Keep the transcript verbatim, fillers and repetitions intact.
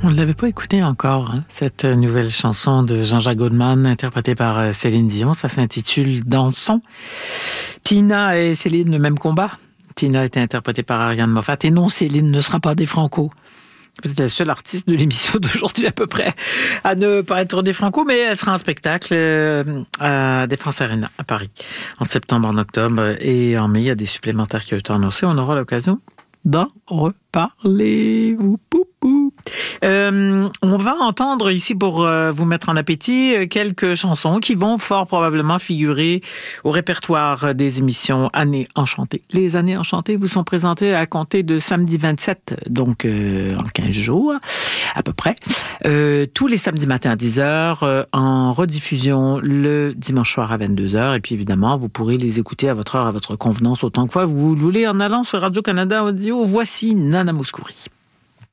On ne l'avait pas écouté encore, hein, cette nouvelle chanson de Jean-Jacques Goldman, interprétée par Céline Dion. Ça s'intitule « Dansons ». Tina et Céline, le même combat. Tina a été interprétée par Ariane Moffat. Et non, Céline ne sera pas des Franco. Peut-être la seule artiste de l'émission d'aujourd'hui à peu près à ne pas être des Franco, mais elle sera en spectacle à Défense Arena à Paris en septembre, en octobre et en mai. Il y a des supplémentaires qui ont été annoncés. On aura l'occasion d'en reparler. Vous, pou, pou. Euh, on va entendre ici, pour euh, vous mettre en appétit, quelques chansons qui vont fort probablement figurer au répertoire des émissions Années Enchantées. Les Années Enchantées vous sont présentées à compter de samedi vingt-sept, donc euh, en quinze jours à peu près, euh, tous les samedis matins à dix heures, euh, en rediffusion le dimanche soir à vingt-deux heures, et puis évidemment, vous pourrez les écouter à votre heure, à votre convenance, autant que fois vous le voulez, en allant sur Radio-Canada Audio. Voici Nana Mouskouri.